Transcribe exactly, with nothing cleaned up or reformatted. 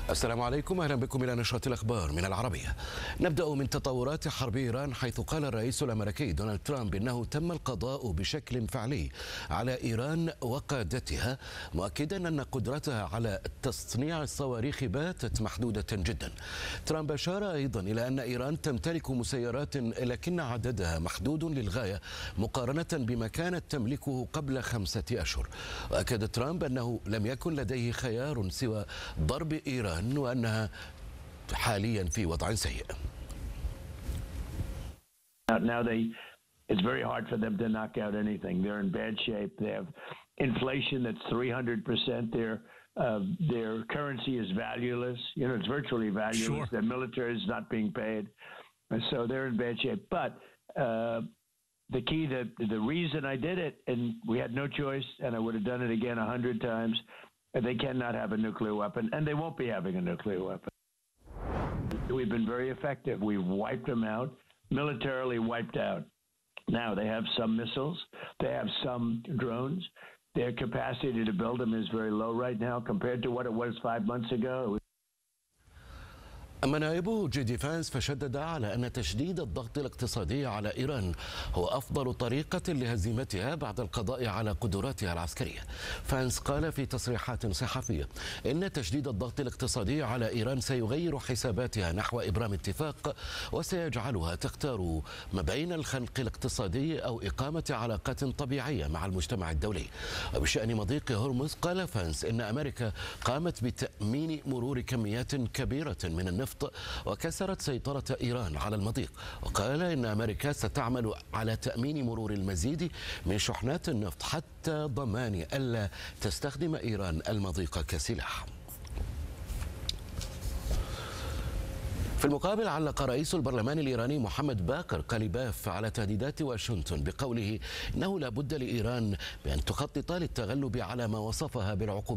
السلام عليكم، أهلا بكم إلى نشرة الأخبار من العربية. نبدأ من تطورات حرب إيران، حيث قال الرئيس الأمريكي دونالد ترامب إنه تم القضاء بشكل فعلي على إيران وقادتها، مؤكدا أن قدرتها على تصنيع الصواريخ باتت محدودة جدا. ترامب أشار أيضا إلى أن إيران تمتلك مسيرات لكن عددها محدود للغاية مقارنة بما كانت تملكه قبل خمسة أشهر. وأكد ترامب أنه لم يكن لديه خيار سوى ضرب إيران وأنها حاليا في وضع سيء. Now they, it's very hard for them to knock out anything. They're in bad shape. They have inflation that's three hundred percent. Their uh, their currency is valueless. You know, it's virtually valueless. Sure. Their military is not being paid, and so they're in bad shape. But uh, the key, the the reason I did it, and we had no choice, and I would have done it again a hundred times. They cannot have a nuclear weapon, and they won't be having a nuclear weapon. We've been very effective. We've wiped them out, militarily wiped out. Now they have some missiles. They have some drones. Their capacity to build them is very low right now compared to what it was five months ago. أما نائبه جيدي فانس فشدد على أن تشديد الضغط الاقتصادي على إيران هو أفضل طريقة لهزيمتها بعد القضاء على قدراتها العسكرية. فانس قال في تصريحات صحفية إن تشديد الضغط الاقتصادي على إيران سيغير حساباتها نحو إبرام اتفاق وسيجعلها تختار ما بين الخنق الاقتصادي أو إقامة علاقات طبيعية مع المجتمع الدولي. وبشأن مضيق هرمز قال فانس إن أمريكا قامت بتأمين مرور كميات كبيرة من النفط وكسرت سيطرة إيران على المضيق. وقال إن أمريكا ستعمل على تأمين مرور المزيد من شحنات النفط حتى ضمان ألا تستخدم إيران المضيق كسلاح. في المقابل علق رئيس البرلمان الإيراني محمد باقر قليباف على تهديدات واشنطن بقوله إنه لا بد لإيران بأن تخطط للتغلب على ما وصفها بالعقوبات